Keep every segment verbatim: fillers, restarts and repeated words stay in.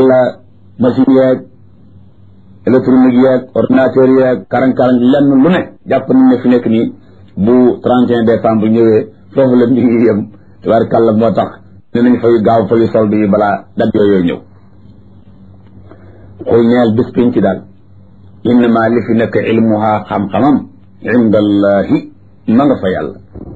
tabarkàlla machine yeeg électronique yeeg ordinateur yeeg karang-karang lenn lu ne jàpp nañ ne fi nekk nii bu trente et un décembre ñëwee foofu la ñu ngi yem tabarkàlla moo tax ne nañ fay gaaw fayu solde yi balaa dat yooyu ñëw xul ñeel bis piñ ci daal innama li fi nekk ilmuha xam-xamam indallahi ma nga fa yàlla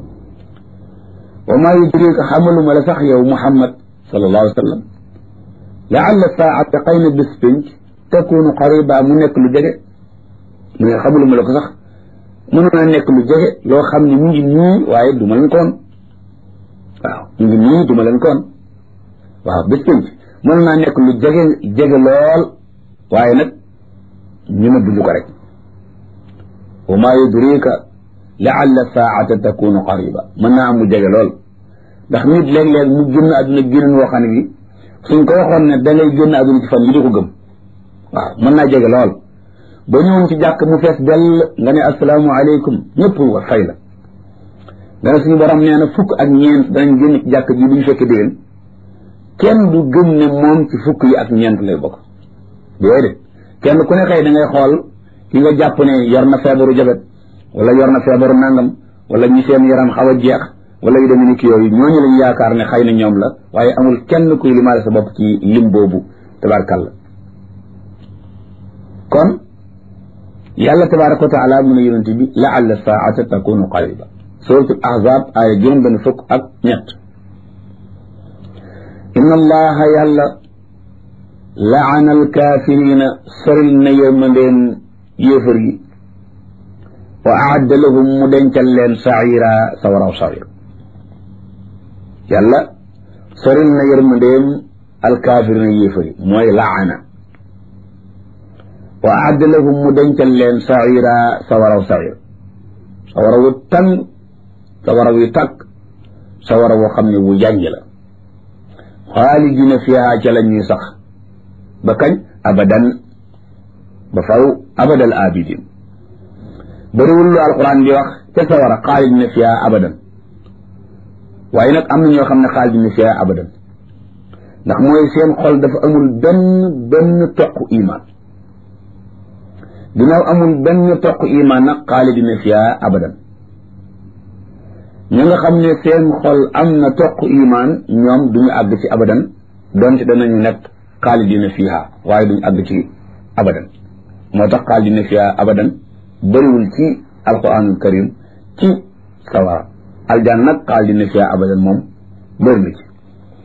wa maa yudrika xamaluma la sax yow Muhammad sallallahu alayhi wa sallam laalla saata xëy na bis pinc takunu qariba mu nekk lu jege mu ne xamaluma la ko sax mënoon a nekk lu jege loo xam ne mu ngi nii waaye du ma leen koon waaw mu ngi nii du ma leen koon waaw bis pinc mënoon naa nekk lu jege jege lool waaye nag ñu ne duñu ko rek wa maa yudrika laalla saata takunu qariba mën naa am mu jege lool ndax nit léeg-léeg mu génn àdduna génn woo xam ne bi suñ ko waxoon ne da ngay génn àdduna ci fan yi di ko gëm waaw mën naa jege lool ba ñëwoon ci jàkk mu fees dell nga ne assalaamu aleykum ñëpp wa fay la dana suñu borom nee na fukk ak ñeent danañ génn ci jàkk ji duñu fekke déwén kenn du gëm ne moom ci fukk yi ak ñeent lay bokk déedéet kenn ku ne xëy da ngay xool ki nga jàpp ne yor na feebaru jabet wala yor na feebaru nangam wala ñi seen yaram xaw a jeex wala yu demee ni ki yooyu ñooñu lañ yaakaar ne xëy na ñoom la waaye amul kenn kuy limaale sa bopp ci lim boobu tabaarkàlla kon yàlla tabaaraka wa taala mu ne yonent bi laalla saata takunu qariba suratul ahzab aaya juróom benn fukk ak ñett inna allaha yàlla laana alkaafirina soril na yërmandeen yéefar yi wa aadda lahum mu dencal leen saira sawaraw sawir yàlla soril na yërmandeem alkaafirina yéefar yi mooy laana wa aadda lahum mu dencal leen saira sawaraw sawir sawara wu tàng sawara wu tàkk sawara woo xam ne wu jànj la xaalidina fiha ca la ñuy sax ba kañ abadan ba faw abadal abidin bëriwul lu alquran di wax ca sawara xaalidina fiha abadan waaye nag am na ñoo xam ne xaalidina fiha abadan ndax mooy seen xol dafa amul benn benn toq iman ginnaaw amul benn toq iman nag xaalidina fiha abadan ñi nga xam ne seen xol am na toq iman ñoom duñu àgg ci abadan donte danañu nekk xaalidina fiha waaye duñu àgg ci abadan moo tax xaalidina fiha abadan bëriwul ci alquranul karim ci sawara aljan nag xaalidina fiha abadan moom bëri na ci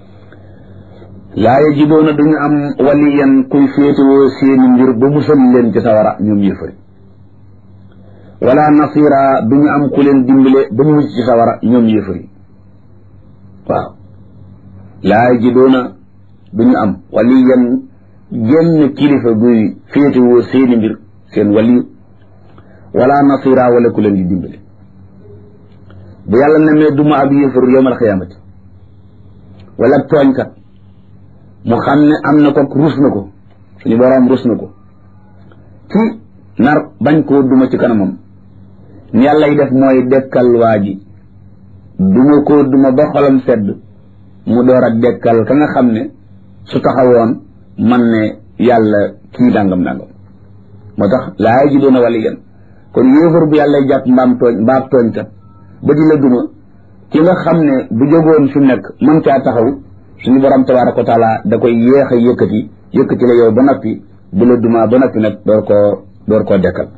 laa yajidoona duñu am waliyan kuy féetewoo seeni mbir ba musal leen ci sawara ñoom yëfari wala nasira duñu am ku leen dimbale ba mu mucc ci sawara ñoom yëfari waaw laa yajidoona duñu am waliyan genn kilifa guy féetewoo seeni mbir seen waliyu wala nasira wala ku leen di dimbale bu yàlla ne mee duma ab yëfar yawmal xiyaamati wala tooñkat mu xam ne am na ko rus na ko suñu boroom rus na ko ci nar bañ koo duma ci kanamam ni yàllay def mooy dekkal waa ji duma koo duma ba xolam sedd mu door a dekkal ka nga xam ne su taxawoon man ne yàlla kii dàngam dàngam moo tax laa yajiduuna waliyan kon yéefar bu yàllay jàpp mbaam tooñ mbaab tooñkat ba di la duma ki nga xam ne bu jógoon fi nekk mën caa taxaw suñu borom tabaaraka wa taala da koy yéex a yëkkati yëkkati la yow ba noppi bu la dumaa ba noppi nag door koo door koo dekkal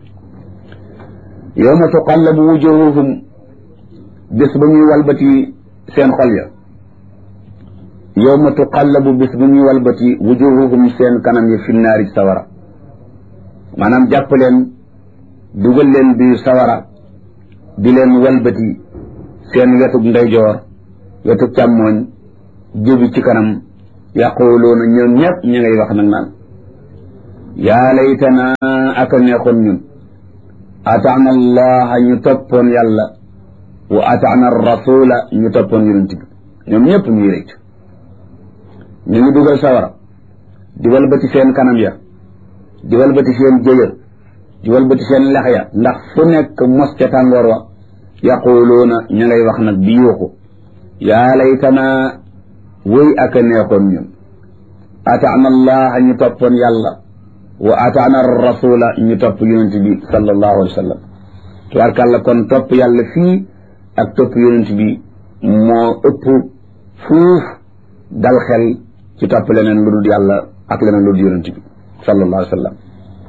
yawma tuqallabu wujuhuhum bés ba ñuy walbati seen xol ya yawma tuqallabu bés ba ñuy walbati wujuhuhum seen kanam ya fi naari sawara maanaam jàpp leen dugal leen biir sawara di leen walbati seen wetug ndeyjoor wetug càmmooñ jëbi ci kanam yaquluuna ñoom ñëpp ñu ngay wax nag naan yaa laytana aka neexoon ñun ataana allaha ñu toppoon yàlla wa ataana rasula ñu toppoon yonent bi ñoom ñëpp ñuy rëcc ñu ngi dugal sawara di walbati seen kanam ya di walbati seen jëya di walbati seen lex ya ndax fu nekk mos ca tàngoor wa yaquluuna ñu ngay wax nag di yuuxu yaa laytana wëy aka neexoon ñun ataana allah ñu toppoon yàlla wa ataana rasula ñu topp yonent bi sallallahu alayhi wa sallam tubaarkàlla kon topp yàlla fii ak topp yonent bi moo ëpp fuuf dal xel ci topp leneen lu dul yàlla ak leneen lu dul yonent bi sallallahu alayhi wa sallam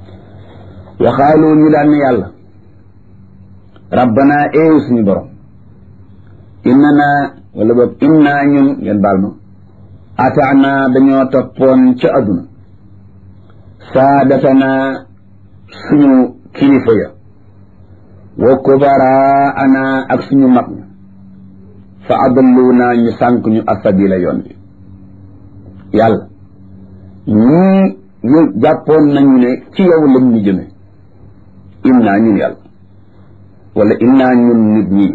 waxaalu ñu daan ne yàlla rabbana eew suñu borom innana wala boog inna ñun ngeen baal ma ataana dañoo toppoon ca adduna saadatana suñu kilifa ya wa kubaraana ak suñu mag ña fa adalluna ñu sànk ñu asabila yoon bi yàlla ñii ñu jàppoon nañu ne ci yow lañ ñu jëme inna ñun yàlla wala inna ñun nit ñi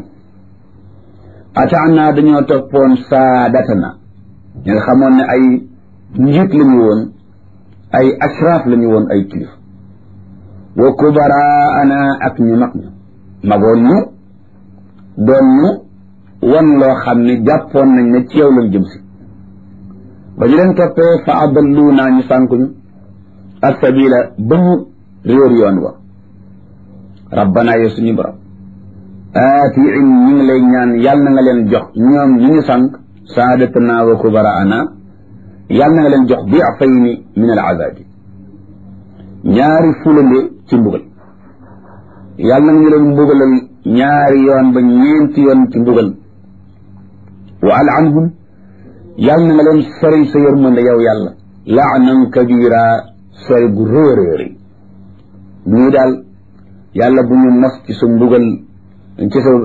ataana dañoo toppoon saadatana ñi nga xamoon ne ay njiit la ñu woon ay ashraf la ñu woon ay kilifa wa kubaraana ak ñu mag ñu magoon ñu doon ñu wan loo xam ne jàppoon nañ ne ci yow lañ jëm si ba ñu leen toppee fa adalluuna ñu sànku ñu as-sabila ba ñu réer yoon wa rabbana yow suñu borom aatiin ñu ngi lay ñaan yàlla na nga leen jox ñoom ñu ñu sànk saadatana wa kubaraana yàlla na nga leen jox di'fayni min al-azaabi ñaari fulande ci mbugal yàlla na nga ñu leen mbugalal ñaari yoon ba ñeenti yoon ci mbugal wa al'anhum yàlla na nga leen sori sa yërmande yow yàlla la'nan kabira sori gu réeréeri ñii daal yàlla bu ñu mos ci sa mbugal ci sa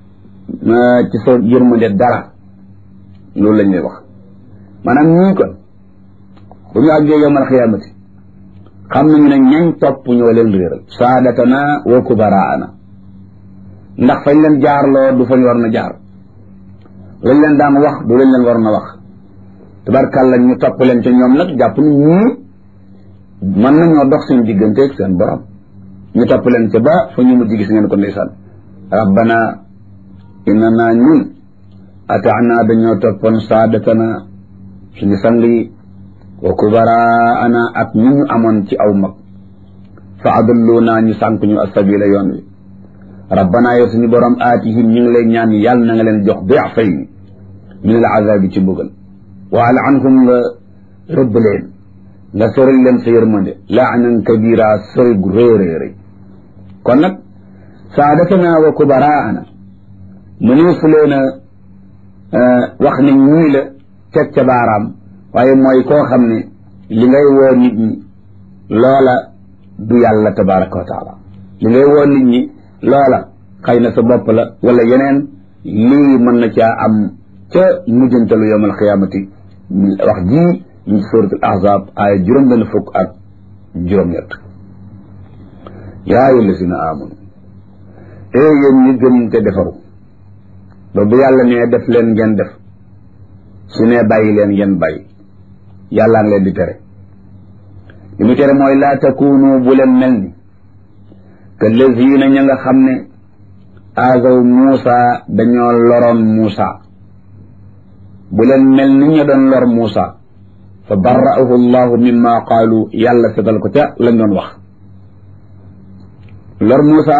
ci sa yërmande dara loolu lañ lay wax maanaam ñii kon bu ñu àggee yawmal xiyaamati xam nañu ne ñañ topp ñoo leen réeral saadatana wa kubaraana ndax fañ leen jaarloo du fañ war na jaar lañ leen daan wax du lañ leen war na wax tabarkàlla ñu topp leen ca ñoom nag jàpp ni ñii mën nañoo dox seen digganteeg seen borom ñu topp leen ca ba fa ñu mujj gis ngeen ko ndeysaan rabbana innana ñun ataana dañoo toppoon saadatana suñu sang yi wa kubaraana ak ñu ñu amoon ci aw mag fa adalluuna ñu sànk ñu asabila yoon wi rabbana yow suñu borom aatihim ñu ngi lay ñaan yàlla na nga leen jox di'fayni min al azabi ci mbugal wa al'anhum nga rëbb leen nga sori leen sa yërmande la'nan kabira sori gu réeréeri kon nag saadatana wa kubaraana mu ne fu leen a wax ne ñii la teg ca baaraam waaye mooy koo xam ne li ngay woo nit ñi loola du yàlla tabaraka wa taala li ngay woo nit ñi loola xëy na sa bopp la wala yeneen lii mën na caa am ca mujjantalu yawmal xiyaamati wax ji ñu suuratul ahzab aaya juróom benn fukk ak juróom-ñett yaa ayyuha llazina aamanu ee yéen ñi gëm te defaru ba bu yàlla nee def leen ngeen def su nee bàyyi leen ngeen bàyyi yàllaa ngi leen di tere li mu tere mooy laa takunu bu leen mel ni que lazina ña nga xam ne azaw Muusa dañoo loroon Muusa bu leen mel ni ñu doon lor Muusa fa barra'ahu llahu mimma qaalu yàlla setal ko ca lañ doon wax lor Muusa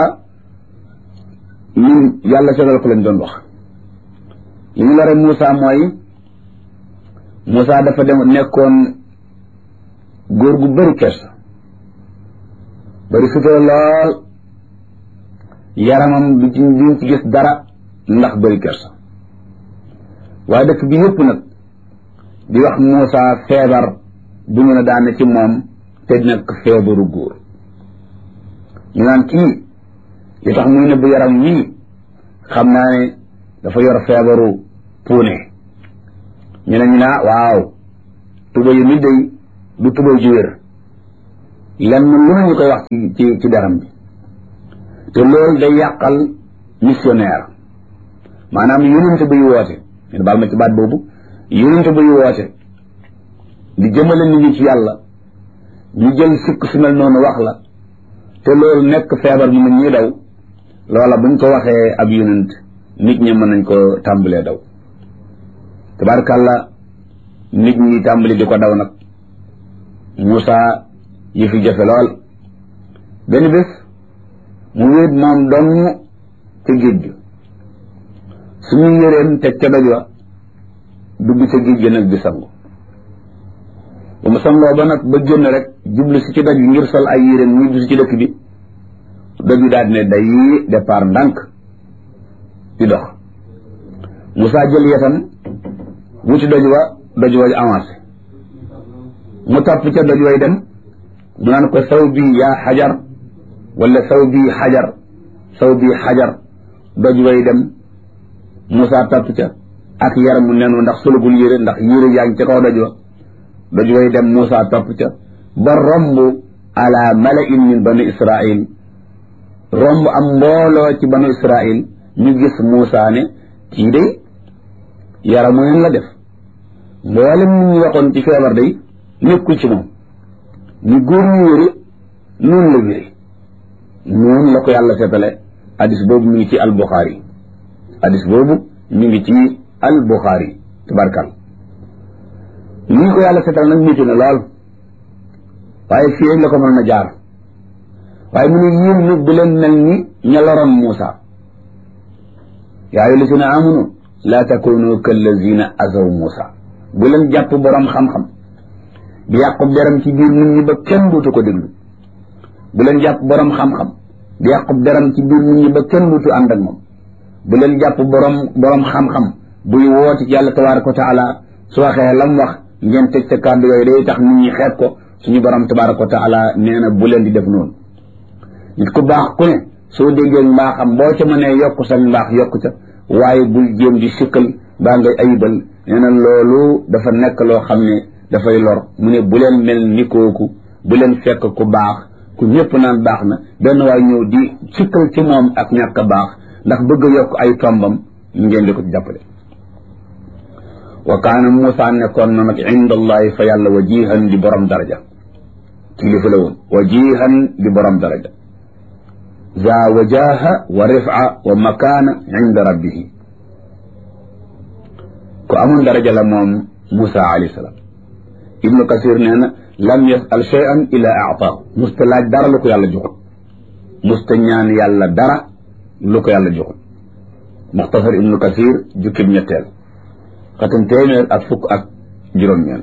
ñun yàlla setal ko lañ doon wax li ñu lore Muusa mooy Muusa dafa dem nekkoon góor gu bëri kersa bëri sutura lool yaramam du ci duñ ci gis dara ndax bëri kersa waaye dëkk bi yëpp nag di wax Muusa feebar bu ñu ne daane ci moom te nekk feebaru góor ñu naan kii li tax muy nëbb yaram wii xam naa ne dafa yor feebaru puune ñu ne ñu naa waaw tuba yu mi day du tuba ju wér lenn lu ñu koy wax ci ci ci daram bi te loolu day yàqal missionnaire maanaam yonent buy woote ngeen baal ma ci baat boobu yonent buy woote di jëmale nit ñi ci yàlla ñu jël sikk su mel noonu wax la te loolu nekk feebar bi nit ñi daw loola buñ ko waxee ab yonent nit ñi mën nañ ko tàmbalee daw tabarkàlla nit ñi tàmbali di ko daw nag Moussa yi fi jafe lool benn bés mu wéet moom dong ca géej gi suñu yëreem teg ca doj wa dugg ca géej gi nag di sangu ba mu sangoo ba nag ba génn rek jublu si ci doj bi ngir sol ay yéreem ñibbi si ci dëkk bi doj bi daal ne day départ ndànk di dox Moussa jël yetam wuti doj wa doj wa avancé mu topp ca doj way dem mu naan ko saw bi yaa xajar wala saw bi xajar saw bi xajar doj way dem Moussa topp ca ak yaram mu nenu ndax solugul yére ndax yére yaa ngi ca kaw doj wa doj way dem Moussa topp ca ba romb ala malain min bani Israil romb am mbooloo ci banu Israil ñu gis Moussa ne kii de yaramu neen la def mboolem ñu ñu waxoon ci feebar day nekkul ci moom ni góor ñu wéri noonu la wéri noonu la ko yàlla seetale hadis boobu mi ngi ci al Buxaari hadis boobu mi ngi ci al Buxaari tabarkal ni ko yàlla seetale nag métti na lool waaye fii la ko mën na jaar waaye mu ne yéen nag bu leen mel ni ña loroon Moussa yaa ayyuha llazina amanu laa takunu kallazina azaw Moussa bu leen jàpp borom xam-xam di yàqub deram ci biir nit ñi ba kenn duutu ko déglu bu leen jàpp borom xam-xam di yàqub deram ci biir nit ñi ba kenn duutu ànd ak moom bu leen jàpp borom borom xam-xam buy woote ci yàlla tabaraka wa taala su waxee lam wax ngeen teg te kàddu yooyu day tax nit ñi xeeb ko suñu borom tabaraka wa taala nee na bu leen di def noonu nit ku baax ku ne soo déggee mbaaxam boo ca mënee yokk sa mbaax yokk ca waaye bul jéem di sikkal baa ngay ayibal nee na loolu dafa nekk loo xam ne dafay lor mu ne bu leen mel ni kooku bu leen fekk ku baax ku ñëpp naan baax na benn waay ñëw di sikkal ci moom ak ñàkk a baax ndax bëgg a yokk ay tombam ngeen di ko ci jàppale wa kaana Moussa nekkoon na nag inda allahi fa yàlla wajihan di borom daraja kilifa la woon wajihan di borom daraja za wajaha wa rifa wa makaana inda rabbihi ku amoon daraja la moom Moussa alayhi salaam ibnu kasir nee na lam yasal shay'an ila a'taahu musta laaj dara lu ko yàlla joxul musta ñaan yàlla dara lu ko yàlla joxul muxtasar ibnu kasir jukkib ñetteel xatam téeméer ak fukk ak juróom-ñeent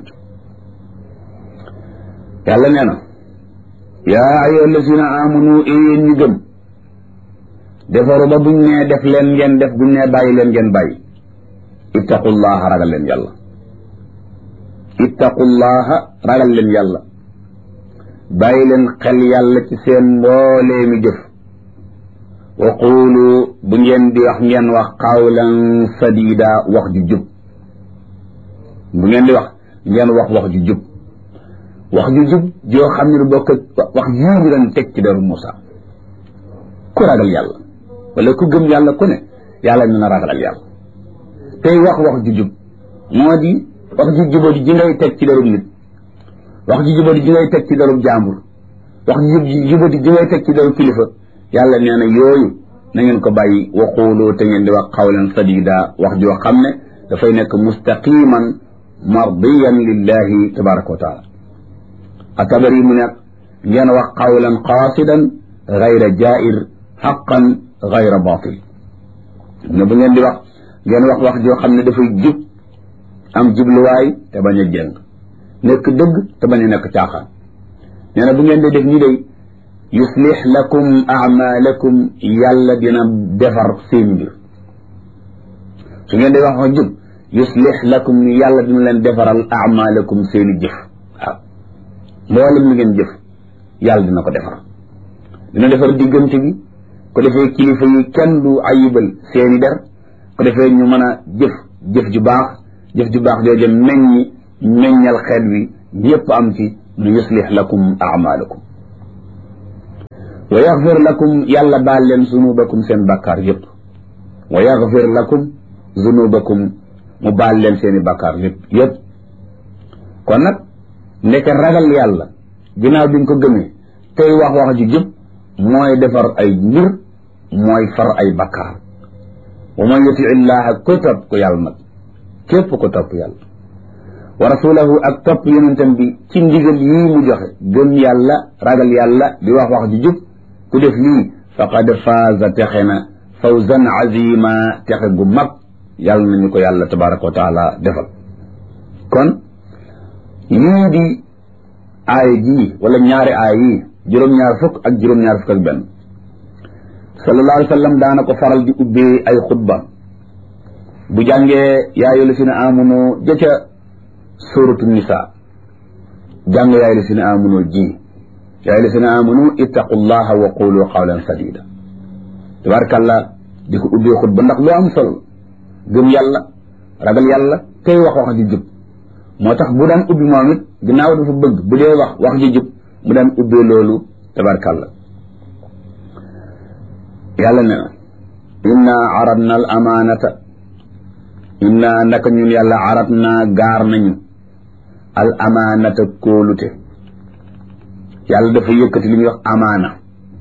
yàlla nee na yaa ayyuha allazina amanu yéen ñi gëm defaru ba buñ nee def leen ngeen def buñ nee bàyyi leen ngeen bàyyi ittaqullaha ragal leen yàlla ittaqullaha ragal leen yàlla bàyyi leen xel yàlla ci seen mboolee mi jëf wa quulu bu ngeen di wax ngeen wax qawlan sadida wax ju jub bu ngeen di wax ngeen wax wax ju jub wax ju jub joo xam ne du bokk wax yii ñu doon teg ci deru Moussa ku ragal yàlla wala ku gëm yàlla ku ne yàlla ñu na ragalal yàlla tey wax wax ju jub moo di wax ju jubadi ji ngay teg ci derub nit wax ju jubadi ji ngay teg ci derub jaambur wax ju jubadi ji ngay teg ci derub kilifa yàlla nee na yooyu na ngeen ko bàyyi waxuuloo te ngeen di wax qawlan sadida wax joo xam ne dafay nekk mustaqiman mardiyan lillahi tabaraka wa taala atabari mu nekk ngeen wax qawlan qaasidan gayra jair xaqan gayra batil ne bu ngeen di wax ngeen wax wax joo xam ne dafay jub am jubluwaay te bañ a jëng nekk dëgg te bañ a nekk caaxaan nee na bu ngeen di def ñi day yuslix lakum amalakum yàlla dina defar seen mbir su ngeen di wax wax jub yuslix lakum yàlla dina leen defaral amalakum seeni jëf waaw mboolem li ngeen jëf yàlla dina ko defar dina defar diggante bi ko defee kilifa yi kenn du ayibal seeni der ko defee ñu mën a jëf jëf ju baax jëf ju baax jooju meññi meññal xeet wi ñëpp am ci lu yuslix lakum amalakum wa yaxfir lakum yàlla baal leen zunubakum seen bàkkaar yëpp wa yaxfir lakum zunubakum mu baal leen seeni bàkkaar yëpp yëpp kon nag nekk ragal yàlla ginnaaw bi nga ko gëmee tey wax wax ju jub mooy defar ay mbir mooy far ay bàkkaar wa man yuti illaha ko topp ko yàlla nag képp ko topp yàlla wa rasulahu ak topp yonentam bi ci ndigal yii mu joxe gëm yàlla ragal yàlla di wax wax ji jub ku def lii faqad faaza texe na fawzan azima texe gu mag yàlla nañu ko yàlla tabaraka wa taala defal kon lii di aaya jii wala ñaari aaya yii juróom-ñaar fukk ak juróom-ñaar fukk ak benn sallallahu alayhi wa sallam daana ko faral di ubbee ay xutba bu jàngee yaa ayyuhal lazina aamanu jëca suuratu nisaa jàng yaa ayyuhal lazina aamanu ji yaa ayyuhal lazina aamanu ittaqullaha wa qulu qawlan sadida tabarakallah di ko ubbee xutba ndax lu am solo gëm yàlla ragal yàlla tey wax wax ji jub moo tax bu daan ubbi moom it ginnaaw dafa bëgg bu dee wax wax ji jub mu daan ubbee loolu tabarakallah yàlla ne na inna aradna al amaanata inna naka ñun yàlla aradna gaar nañu al amaanata kóolute yàlla dafa yëkkati li ñuy wax amaana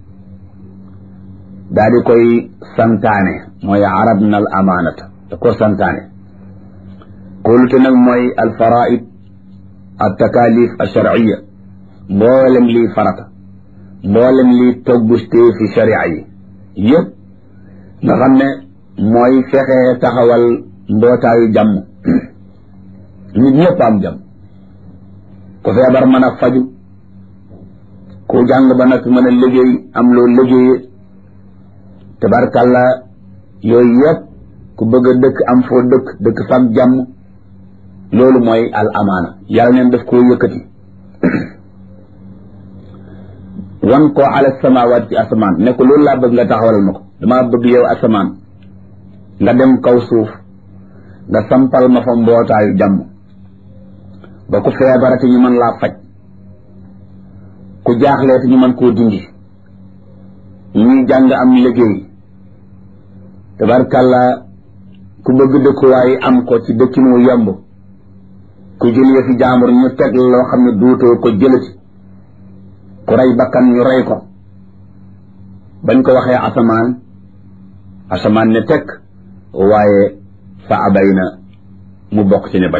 daal di koy santaane mooy aradna al amaanata da ko santaane kóolute nag mooy al faraid al takalif al sharciya mboolem lii farata mboolem lii toggustee fi sharia yi yëpp nga xam ne mooy fexe taxawal mbootaayu jàmm nit ñëpp am jàmm ku feebar mën a faju ku jàng ba nag mën a liggéey am loo liggéeye tabarkalla yooyu yëpp ku bëgg a dëkk am foo dëkk dëkk fag jàmm loolu mooy al amaana yàlla neen daf koo yëkkati wan ko ala samawaat ci asamaan ne ko loolu laa bëgg nga taxawalal ma ko damaa bëgg yow asamaan nga dem kaw suuf nga sampal ma fa mbootaayu jàmm ba ku feebarati ñu mën laa faj ku jaaxleeti ñu mën koo dindi ñuy jàng am liggéey tabarkàlla ku bëgg dëkkuwaay am ko ci dëkkin wu yomb ku jël yëfi jaambur ñu teg loo xam ne duutoo ko jëlati ku rey bakkan ñu rey ko bañ ko waxee asamaan asamaan ne tekk waaye fa abay na mu bokk ci ne bañ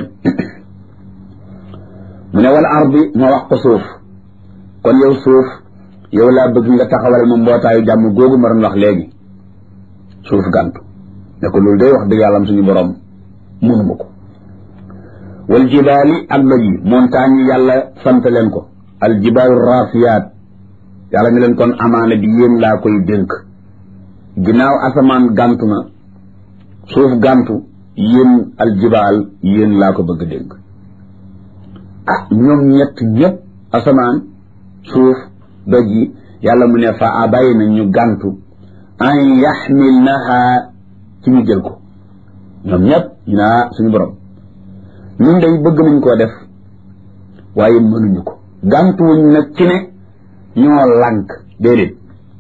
mu ne wala ardi ma wax ko suuf kon yow suuf yow laa bëgg nga taxawal ma mbootaayu jàmm googu ma doon wax léegi suuf gàntu ne ko loolu day wax dëgg yàlla am suñu borom mënuma ko wal jibaali ak doj yi montagne yi yàlla sant leen ko al jibaalu raasiyaat yàlla ne leen kon amaana bi yéen laa koy dénk ginnaaw asamaan gàntu na suuf gàntu yéen al jibaal yéen laa ko bëgg dénk ah ñoom ñett ñëpp asamaan suuf doj yi yàlla mu ne fa abay na ñu gàntu an yaxmilnaha ci ñu jël ko ñoom ñëpp ñu naa suñu borom ñun day bëgg nañ koo def waaye mënuñu ko gàntuwuñ nag ci ne ñoo lànk déedéet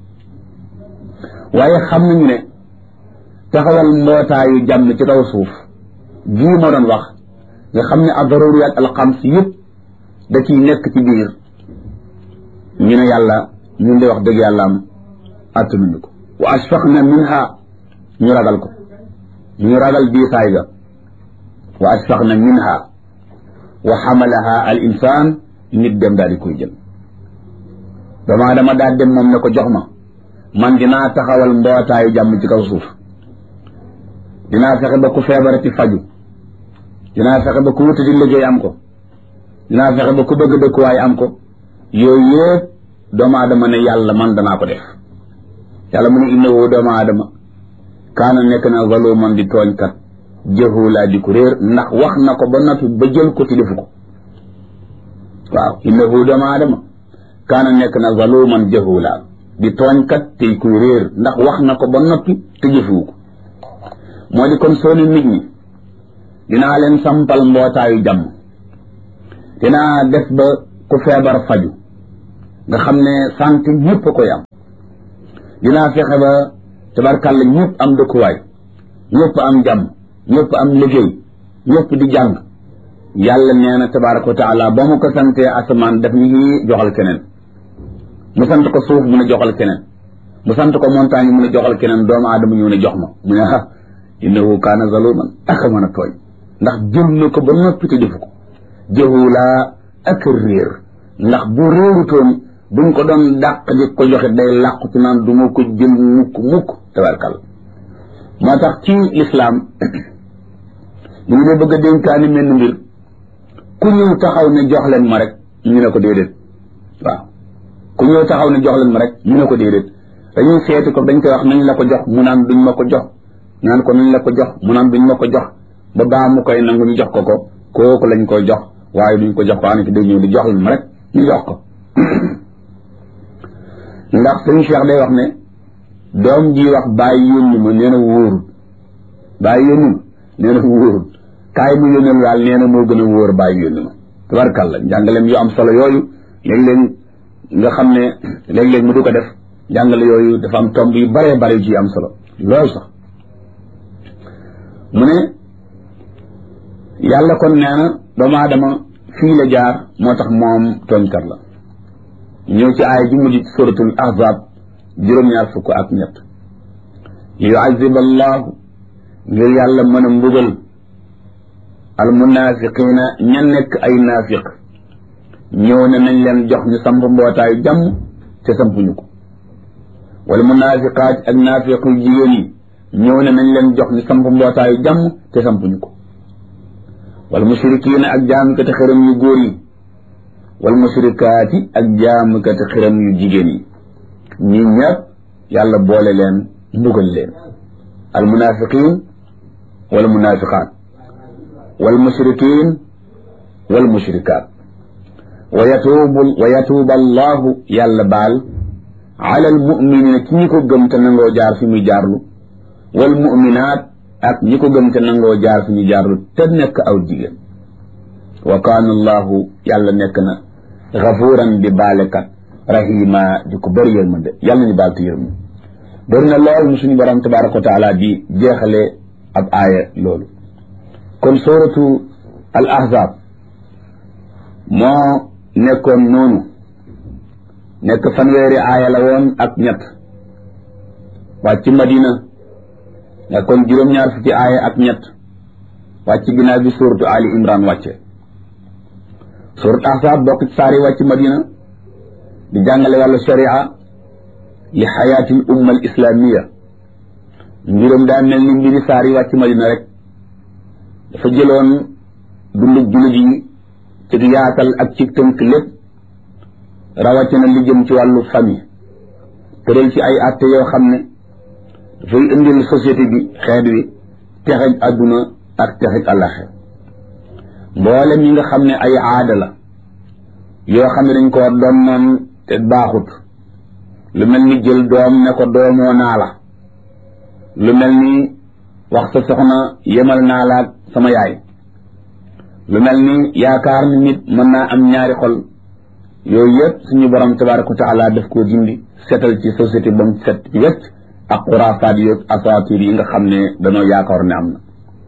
waaye xam nañu ne taxawal mbootaayu jàmm ci kaw suuf gii ma doon wax nga xam ne ad-daruriyat al-xams yëpp da ciy nekk ci biir ñu ne yàlla ñun de wax dëgg yàlla am attanuñu ko wa ashfaqna minha ñu ragal ko ñu ragal diisaay ga wa ashfaqna minha wa xamalaha al insaan nit dem daal di koy jël dama dama daal dem moom ne ko jox ma man dinaa taxawal mbootaayu jàmm ci kaw suuf dinaa fexe ba ku feebarati faju dinaa fexe ba ku wutati liggéey am ko dinaa fexe ba ku bëgg dëkkuwaay am ko yooyu yëpp doomu aadama ne yàlla man danaa ko def yàlla mu ne innahu doomu aadama kaana nekk na zaluman di tooñkat jahula di ko réer ndax wax na ko ba noppi ba jël ko ci defu ko waaw innahu doomu aadama kaana nekk na zaluman jahula di tooñkat tey kuy réer ndax wax na ko ba noppi te jëfuwu ko moo di kon soo ne nit ñi dinaa leen sampal mbootaayu jàmm dinaa def ba ku feebar faju nga xam ne santé ñëpp a koy am dinaa fexe ba tabarkàlla ñëpp am dëkkuwaay ñëpp am jàmm ñëpp am liggéey ñëpp di jàng yàlla nee na tabaraka wa taala ba mu ko santee asamaan daf ñu joxal keneen mu sant ko suuf mu ne joxal keneen mu sant ko montagne mu ne joxal keneen doomu aadama ñëw ne jox ma mu ne ah innahu kaana zaluman aka mën a tooñ ndax jël na ko ba noppi te defu ko jahula ak réer ndax bu réerutoon buñ ko doon dàq di ko joxe day làqu ci naan du ma ko jël mukk mukk tabarkal moo tax ci lislaam ñu ngi bëgg a dénkaani mel mbir ku ñëw taxaw ne jox leen ma rek ñu ne ko déedéet waaw ku ñëw taxaw ne jox leen ma rek ñu ne ko déedéet dañuy seeti ko dañ koy wax nañ la ko jox mu naan duñ ma ko jox naan ko nañ la ko jox mu naan duñ ma ko jox ba baa mu koy nangu ñu jox ko ko kooku lañ koy jox waaye duñ ko jox ko anaki day ñëw di jox leen ma rek ñu jox ko ndax sëñ Cheikh day wax ne doom ji wax bàyyi yónni ma nee na wóorul bàyyi yónni ma nee na wóorul kaay mu yónneel daal nee na moo gën a wóor bàyyi yónni ma tabarkàlla njàngaleem yu am solo yooyu léeg-léeg nga xam ne léeg-léeg mu du ko def njàngale yooyu dafa am tomb yu baree bare ci am solo loolu sax mu ne yàlla kon nee na doomu aadama fii la jaar moo tax moom tooñkat la ñëw ci aaya ji mujj suratul ahzab juróom-ñaar fukk ak ñett li yuazib allahu ngir yàlla mën a mbugal al munafiqina ña nekk ay naafiq ñëw ne nañ leen jox ñu samp mbootaayu jàmm te sampuñu ko wala munafiqaat ak naafiq yu jigéen yi ñëw ne nañ leen jox ñu samp mbootaayu jàmm te sampuñu ko wal mushrikiina ak jaamukati xërëm yu góor yi wal mushrikaati ak jaamukati xërëm yu jigéen yi ñi ñëpp yàlla boole leen mbugal leen al munafiqin wal munafiqaat wal mushrikin wal mushrikaat wa yatuubu wa yatuuba allahu yàlla baal ala al muminina ci ñi ko gëm te nangoo jaar fi muy jaarlu wal muminaat ak ñi ko gëm te nangoo jaar fi ñu jaarlu te nekk aw jigéen wa kaana allahu yàlla nekk na gafuuran di baalekat rahima di ko bëri yërmande yàlla ñu baal te yërëm bëri na lool mu suñu borom tabaraka wa taala di jeexale ab aaya loolu kon suratu al ahzab moo nekkoon noonu nekk fanweeri aaya la woon ak ñett wàcc Madina nekkoon juróom-ñaar fukki aaya ak ñett wàcc ginnaaw bi suratu Ali Imran wàcce surat ahzab bokk ci saari wàcc Madina di jàngale wàllu sharia li xayaatil umma al islamiya mbiram daa mel ni mbiri saari wàcc Madina rek dafa jëloon dundu jullit yi ci yaatal ak ci tënk lépp rawatina li jëm ci wàllu famille tëral ci ay atte yoo xam ne dafay indil société bi xeet wi texeg adduna ak texeg àllaxir mboolem yi nga xam ne ay aada la yoo xam ne dañ ko doon noon te baaxut lu mel ni jël doom ne ko doomoo naa la lu mel ni wax sa soxna yemal naa la ak sama yaay lu mel ni yaakaar ni nit mën naa am ñaari xol yooyu yëpp suñu borom tabaraka wa taala daf koo dindi setal ci société ba mu set wecc ak xuraafaat yi asaatiir yi nga xam ne danoo yaakaar ne am na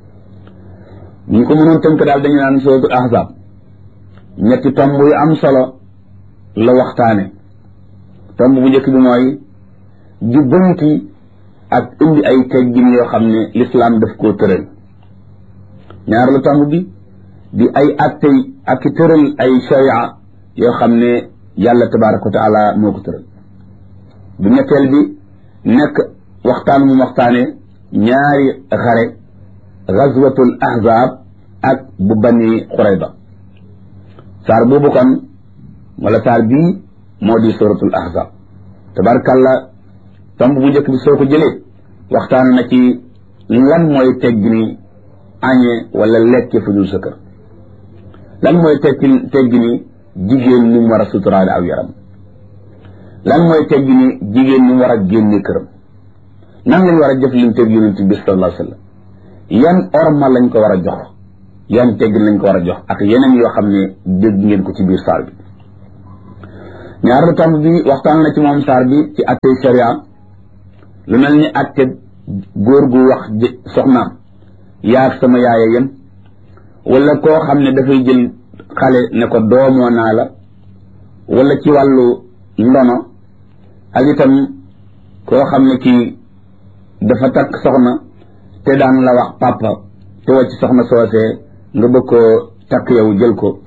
ñu ko mënoon tënk daal dañu naan suratul ahzab ñetti tomb yu am solo la waxtaane tomb bu njëkk bi mooy jubbanti ak indi ay teggin yoo xam ne l'islam daf koo tëral ñaareelu tomb bi di ay attey ak tëral ay sharia yoo xam ne yàlla tabaraka wa taala moo ko tëral bu ñetteel bi nekk waxtaan mu waxtaane ñaari xare gazwatul ahzab ak bu bani xurayba saar boobu kon wala saar bii moo di suratul ahzab tabarakàllah tomb bu njëkk bi soo ko jëlee waxtaan na ci lan mooy teggini añe wala lekke fu dul sa kër lan mooy tekki teggini jigéen ni mu war a suturaale aw yaram lan mooy teggini jigéen ni mu war a génne këram nan lañ war a jëflanteeg yonent bi sallallahu alayhi wa sallam yan orma lañ ko war a jox yan teggin lañ ko war a jox ak yeneen yoo xam ne dégg ngeen ko ci biir saar bi ñaareelu tomb bi waxtaan na ci moom saar bi ci attey sharia lu mel ni atte góor gu wax soxnaam yaag sama yaaya yem wala koo xam ne dafay jël xale ne ko doomoo naa la wala ci wàllu ndono ak itam koo xam ne kii dafa takk soxna te daan la wax papa te wàcc soxna soosee nga bëgg koo takk yow jël ko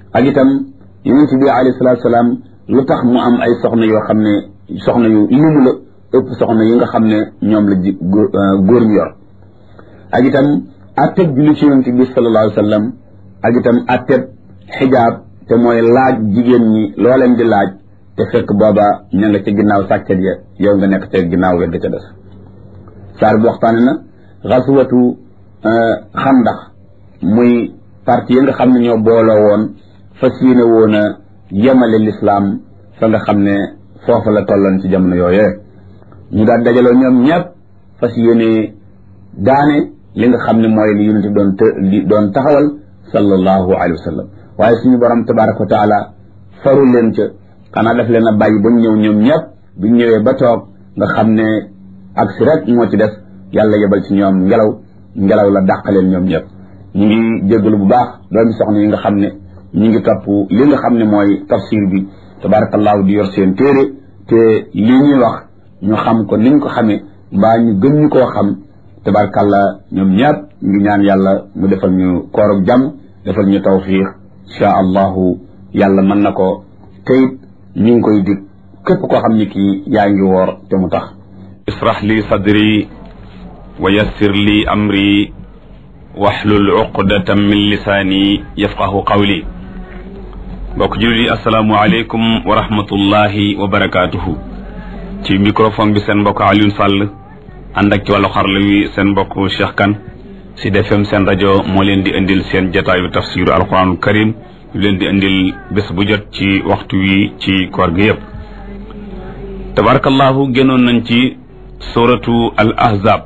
ak itam yonent bi alayhi salaatu salaam lu tax mu am ay soxna yoo xam ne soxna yu limu la ëpp soxna yi nga xam ne ñoom la ji góor ñu yor ak itam atteb julli ci yonent bi sallallahu alayhi wa sallam ak itam atteb xijaab te mooy laaj jigéen ñi loo leen di laaj te fekk booba ña nga ca ginnaaw sàkket ya yow nga nekk te ginnaaw wet ga ca des saar bi waxtaane na xaswatu xandax muy parti yi nga xam ne ñoo booloo woon fas yéene woon a yemale lislaam fa nga xam ne foofu la tolloon ci jamono yooyee ñu daal dajaloo ñoom ñëpp fas yéene daane li nga xam ne mooy li yonent bi doon li doon taxawal sallallahu alayhi wa sallam waaye suñu borom tabaraka wa taala farul leen ca xanaa daf leen a bàyyi ba ñu ñëw ñoom ñëpp biñ ñëwee ba toog nga xam ne ak si rek moo ci def yàlla yebal ci ñoom ngelaw ngelaw la dàqaleen ñoom ñëpp ñu ngi jégalu bu baax doomi soxna yi nga xam ne ñu ngi topp li nga xam ne mooy tafsir bi tabarakallahu di yor seen téere te li ñuy wax ñu xam ko niñ ko xamee mbaa ñu gën ñu koo xam tabarakallah ñoom ñëpp ñu ngi ñaan yàlla mu defal ñu koorug jàmm defal ñu tawfiq insha allahu yàlla mën na ko teyit ñu ngi koy dig képp koo xam ni kii yaa ngi woor te mu tax israh li sadri wa yassir li amri wahlul uqdatan min lisaani yafqahu qawli mbokk jullit yi asalaamu aleykum wa rahmatullahi wa barakaatuhu ci microphone bi seen mbokk Alioune Sall ànd ak ci wàllu xarala wi seen mbokk Cheikh Kane Sud F M seen rajo moo leen di indil seen jotaayu tafsiru alquranul karim ñu leen di indil bés bu jot ci waxtu wi ci koor gi yëpp tabarakallahu génnoon nañ ci suratu al ahzab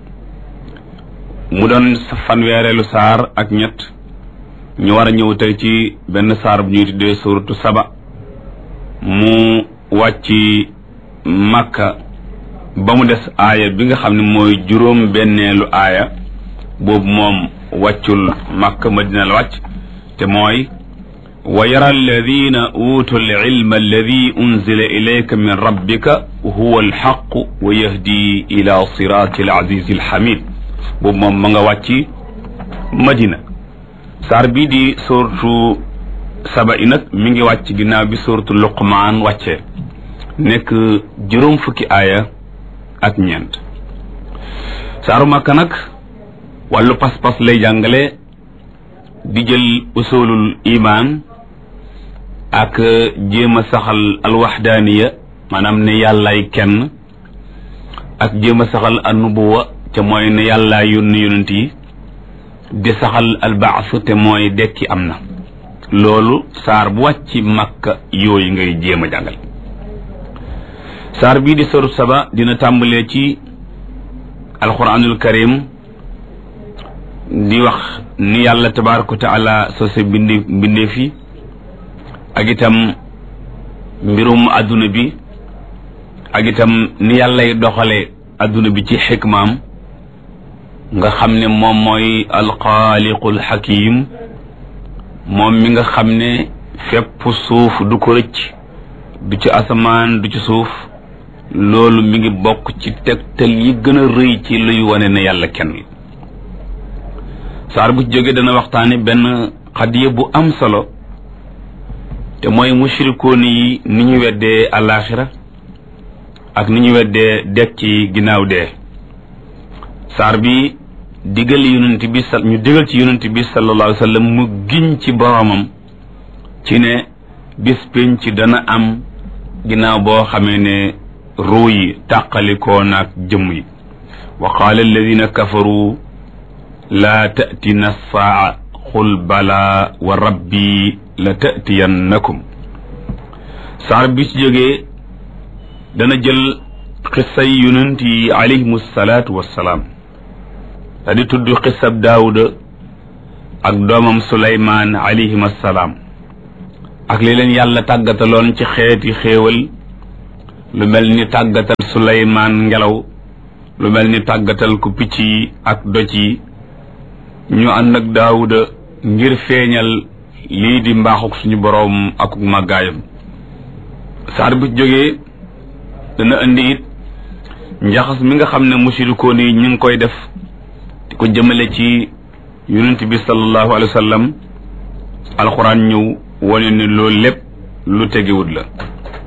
mu doon fanweereelu saar ak ñett ñu war a ñëw tey ci benn saar bu ñuy tuddee suratu saba mu wàcc Makka ba mu des aaya bi nga xam ne mooy juróom benneelu aaya boobu moom wàccul Makka Madina la wàcc te mooy wa yara alladina utu alilma alladi unzila ilayka min rabbika huwa alxaqu wa yahdi ila sirati alazizi alhamid boobu moom ma nga wàcc Madina saar bii di suratu saba i nag mi ngi wàcc ginnaaw bi suratu luqmaan wàccee nekk juróom fukki aaya ak ñeent saaru Makka nag wàllu pas-pas lay jàngale di jël usulul iman ak jéem a saxal alwaxdaaniya maanaam ne yàllaay kenn ak jéem a saxal annubuwa te mooy ne yàllaay yónni yonent yi di saxal albaas te mooy dekki am na loolu saar bu wàcc Makka yooyu ngay jéem a jàngal saar bii di soru saba dina tàmbalee ci alquranul karim di wax ni yàlla tabaraka wa taala sose bindi mbindee fi ak itam mbirum adduna bi ak itam ni yàllay doxale adduna bi ci xikmaam nga xam ne moom mooy alxaaliqul xakim moom mi nga xam ne fépp suuf du ko rëcc du ci asamaan du ci suuf loolu mi ngi bokk ci tegtal yi gën a rëy ci luy wane ne yàlla kenn la saar bu ci jógee dana waxtaane benn xadiya bu am solo te mooy mushrikoon yi ni ñu weddee alaxira ak ni ñu weddee dekk ci ginnaaw dee saar bi digal yonent bi sa ñu digal ci yonent bi sallallahu alayhi wa sallam mu giñ ci boromam ci ne bis pénc ci dana am ginnaaw boo xamee ne ruu yi tàqalikoo naag jëmm yi wa qaala alladina kafaru laa tatina saa qul bala wa rabbi la tatiyannakum saar bi ci jógee dana jël xissay yonent yi alayhimu salaatu wassalaam da di tudd xissab daawuda ak doomam suleymaan alayhim assalaam ak li leen yàlla tàggataloon ci xeeti xéewal lu mel ni tàggatal suleymaan ngelaw lu mel ni tàggatal ku picc yi ak doj yi ñu ànd ak daawuda ngir feeñal lii di mbaaxuk suñu boroom ak màggaayam saar bu jógee dana indi it njaxas mi nga xam ne mushrikoon yi ñu ngi koy def di ko jëmale ci yonent bi sallallahu alayhi wa sallam alxuraan ñëw wane ni loolu lépp lu tegewut la